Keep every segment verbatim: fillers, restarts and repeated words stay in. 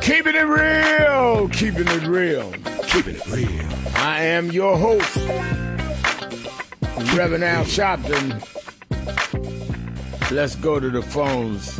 Keeping it real, keeping it real, keeping it real. I am your host, Reverend Al Sharpton. Let's go to the phones.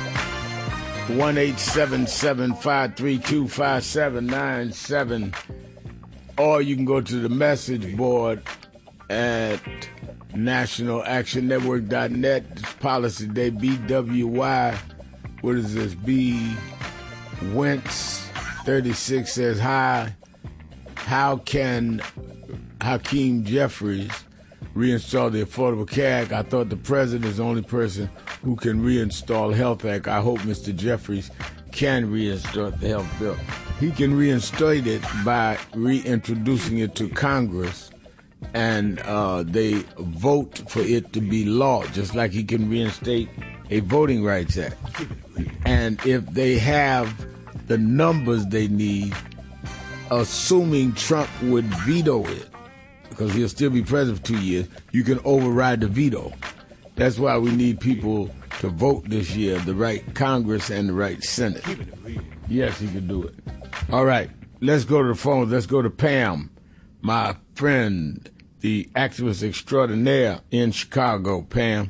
one eight seven seven, five three two, five seven nine seven. Or you can go to the message board at national action network dot net. It's policy day B W Y. What is this? B. Wentz thirty-six says, hi. How can Hakeem Jeffries reinstall the Affordable Care Act? I thought the president is the only person who can reinstall Health Act. I hope Mister Jeffries can reinstall the health bill. He can reinstate it by reintroducing it to Congress, and uh, they vote for it to be law, just like he can reinstate a Voting Rights Act. And if they have the numbers they need, assuming Trump would veto it, because he'll still be president for two years, you can override the veto. That's why we need people to vote this year, the right Congress and the right Senate. Yes, he can do it. All right, let's go to the phone. Let's go to Pam, my friend, the activist extraordinaire in Chicago. Pam.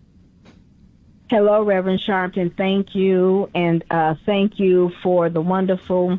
Hello, Reverend Sharpton. Thank you, and uh, thank you for the wonderful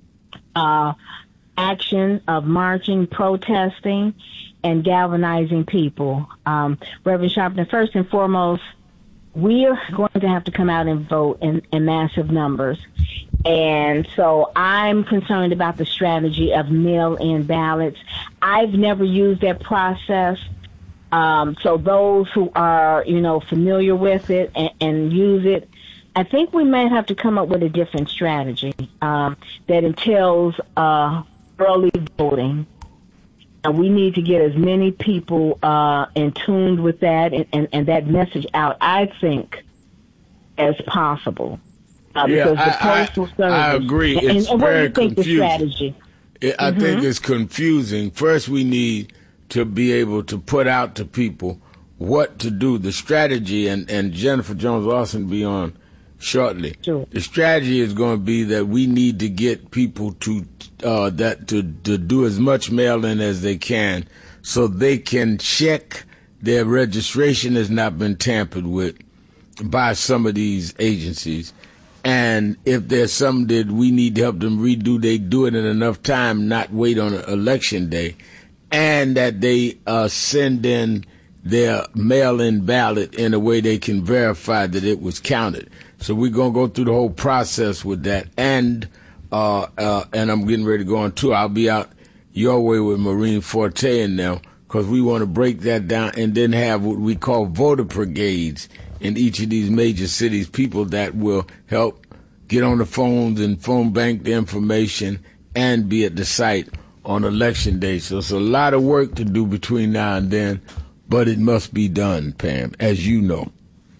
uh, action of marching, protesting, and galvanizing people. Um, Reverend Sharpton, first and foremost, we are going to have to come out and vote in, in massive numbers. And so I'm concerned about the strategy of mail-in ballots. I've never used that process. Um, so those who are, you know, familiar with it and, and use it, I think we might have to come up with a different strategy um, that entails uh, early voting. And we need to get as many people uh, in tune with that and, and, and that message out, I think, as possible. Uh, yeah, because the I, postal I, service, I agree. And, it's and very what do you think confusing. the strategy? It, I mm-hmm. think it's confusing. First, we need to be able to put out to people what to do. The strategy, and, and Jennifer Jones-Lawson will be on shortly. Sure. The strategy is going to be that we need to get people to uh, that to, to do as much mail-in as they can so they can check their registration has not been tampered with by some of these agencies. And if there's something that we need to help them redo, they do it in enough time, not wait on election day. And that they uh, send in their mail-in ballot in a way they can verify that it was counted. So we're going to go through the whole process with that. And uh, uh, and I'm getting ready to go on tour. I'll be out your way with Maureen Forte in there because we want to break that down and then have what we call voter brigades in each of these major cities, people that will help get on the phones and phone bank the information and be at the site on election day. So it's a lot of work to do between now and then, but it must be done, Pam, as you know.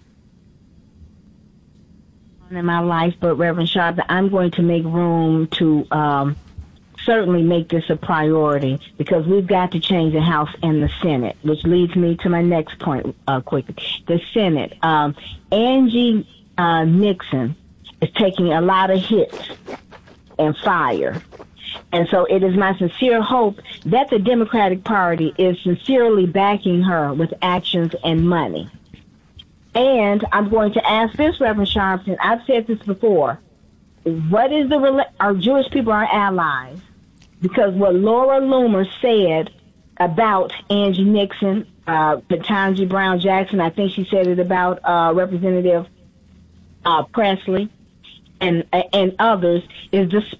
In my life, but Reverend Sharp, I'm going to make room to um, certainly make this a priority because we've got to change the House and the Senate, which leads me to my next point uh, quickly. The Senate. Um, Angie uh, Nixon is taking a lot of hits and fire. And so it is my sincere hope that the Democratic Party is sincerely backing her with actions and money. And I'm going to ask this, Reverend Sharpton. I've said this before. What is the are Jewish people our allies? Because what Laura Loomer said about Angie Nixon, uh, Ketanji Brown Jackson, I think she said it about uh, Representative uh, Presley and and others, is the